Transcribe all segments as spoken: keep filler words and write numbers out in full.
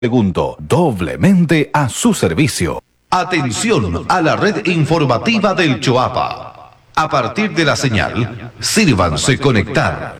Pregunto, doblemente a su servicio. Atención a la red informativa del Choapa. A partir de la señal, sírvanse conectar.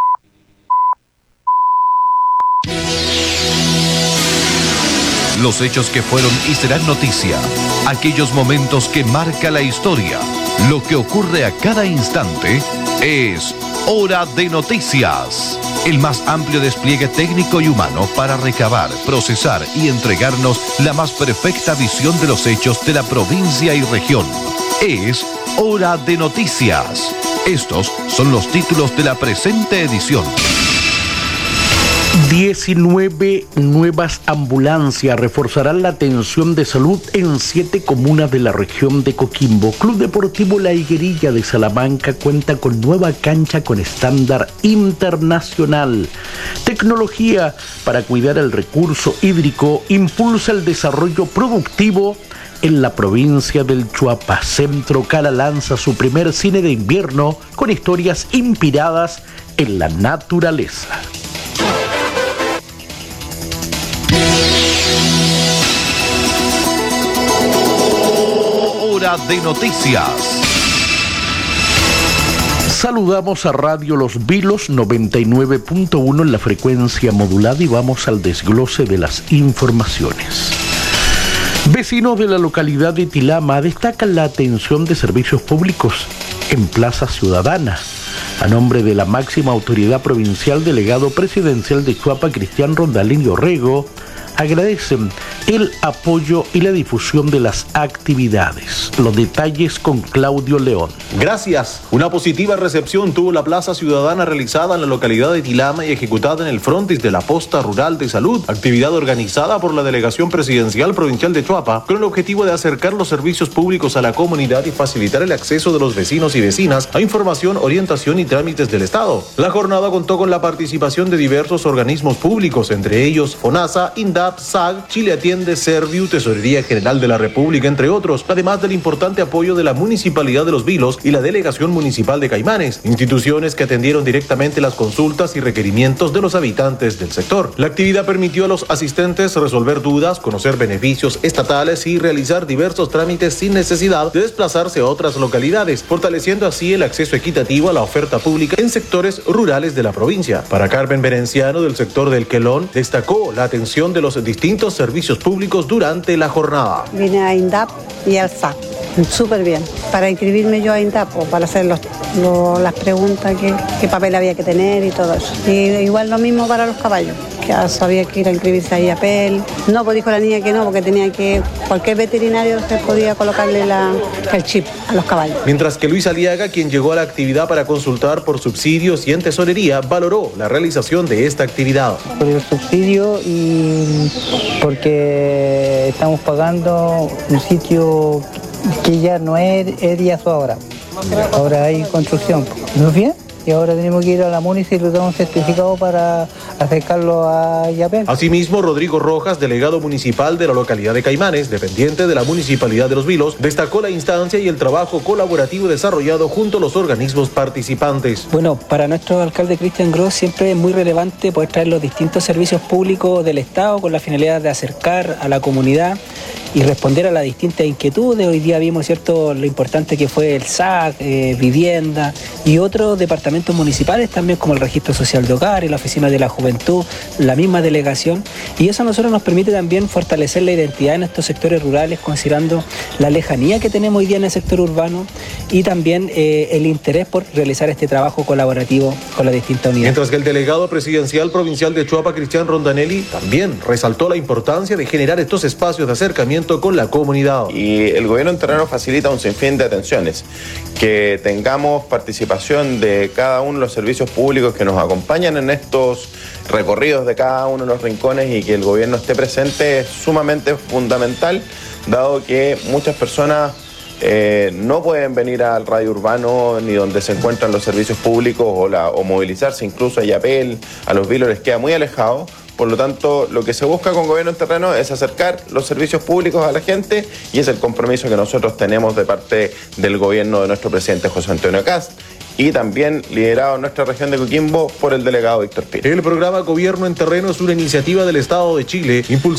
Los hechos que fueron y serán noticia, aquellos momentos que marca la historia, lo que ocurre a cada instante, es Hora de Noticias. El más amplio despliegue técnico y humano para recabar, procesar y entregarnos la más perfecta visión de los hechos de la provincia y región. Es Hora de Noticias. Estos son los títulos de la presente edición. diecinueve nuevas ambulancias reforzarán la atención de salud en siete comunas de la región de Coquimbo. Club Deportivo La Higuerilla de Salamanca cuenta con nueva cancha con estándar internacional. Tecnología para cuidar el recurso hídrico impulsa el desarrollo productivo en la provincia del Choapa. Centro Cala lanza su primer cine de invierno con historias inspiradas en la naturaleza. Hora de Noticias. Saludamos a Radio Los Vilos noventa y nueve punto uno en la frecuencia modulada y vamos al desglose de las informaciones. Vecinos de la localidad de Tilama destacan la atención de servicios públicos en Plaza Ciudadana. A nombre de la máxima autoridad provincial, delegado presidencial de Choapa, Cristian Rondalín Orrego, agradecen el apoyo y la difusión de las actividades. Los detalles con Claudio León. Gracias. Una positiva recepción tuvo la Plaza Ciudadana realizada en la localidad de Tilama y ejecutada en el frontis de la Posta Rural de Salud, actividad organizada por la Delegación Presidencial Provincial de Choapa, con el objetivo de acercar los servicios públicos a la comunidad y facilitar el acceso de los vecinos y vecinas a información, orientación y trámites del Estado. La jornada contó con la participación de diversos organismos públicos, entre ellos FONASA, INDAP, S A G, Chile Atiende, Serviu, Tesorería General de la República, entre otros, además del importante apoyo de la Municipalidad de Los Vilos y la Delegación Municipal de Caimanes, instituciones que atendieron directamente las consultas y requerimientos de los habitantes del sector. La actividad permitió a los asistentes resolver dudas, conocer beneficios estatales y realizar diversos trámites sin necesidad de desplazarse a otras localidades, fortaleciendo así el acceso equitativo a la oferta pública en sectores rurales de la provincia. Para Carmen Berenciano, del sector del Quelón, destacó la atención de los distintos servicios públicos durante la jornada. Vine a INDAP y al S A C, súper bien. Para inscribirme yo a INDAP o para hacer los, lo, las preguntas, qué, qué papel había que tener y todo eso. Y igual lo mismo para los caballos, que sabía que ir a inscribirse ahí a P E L. No, pues dijo la niña que no, porque tenía que, cualquier veterinario se podía colocarle la, el chip a los caballos. Mientras que Luis Aliaga, quien llegó a la actividad para consultar por subsidios y en tesorería, valoró la realización de esta actividad. Por el subsidio y porque estamos pagando un sitio que ya no es Eriazo ahora. Ahora hay construcción. ¿No es bien? Y ahora tenemos que ir a la MUNIS y le damos un certificado para acercarlo a Yapel. Asimismo, Rodrigo Rojas, delegado municipal de la localidad de Caimanes, dependiente de la Municipalidad de Los Vilos, destacó la instancia y el trabajo colaborativo desarrollado junto a los organismos participantes. Bueno, para nuestro alcalde Cristian Gross siempre es muy relevante poder traer los distintos servicios públicos del Estado con la finalidad de acercar a la comunidad y responder a las distintas inquietudes. Hoy día vimos, ¿cierto?, lo importante que fue el S A C, eh, vivienda y otros departamentos municipales también, como el Registro Social de Hogar y la Oficina de la Juventud, la misma delegación, y eso a nosotros nos permite también fortalecer la identidad en estos sectores rurales, considerando la lejanía que tenemos hoy día en el sector urbano y también eh, el interés por realizar este trabajo colaborativo con las distintas unidades. Mientras que el delegado presidencial provincial de Choapa, Cristian Rondanelli, también resaltó la importancia de generar estos espacios de acercamiento con la comunidad. Y el gobierno en terreno facilita un sinfín de atenciones, que tengamos participación de cada uno de los servicios públicos que nos acompañan en estos recorridos de cada uno de los rincones y que el gobierno esté presente es sumamente fundamental, dado que muchas personas eh, no pueden venir al radio urbano ni donde se encuentran los servicios públicos o, la, o movilizarse incluso a Yapel, a Los Vilos les queda muy alejado. Por lo tanto, lo que se busca con gobierno en terreno es acercar los servicios públicos a la gente y es el compromiso que nosotros tenemos de parte del gobierno de nuestro presidente José Antonio Kast. y también liderado en nuestra región de Coquimbo por el delegado Víctor Pino. El programa Gobierno en Terreno es una iniciativa del Estado de Chile impulsada